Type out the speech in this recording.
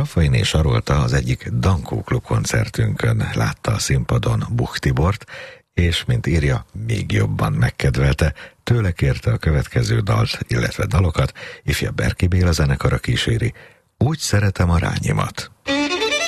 Raffainé Sarolta az egyik Dankó Klub koncertünkön látta a színpadon Buch Tibort, és, mint írja, még jobban megkedvelte, tőle kérte a következő dalt, illetve dalokat, ifjabb Berki Béla zenekara kíséri, Úgy szeretem a rányimat.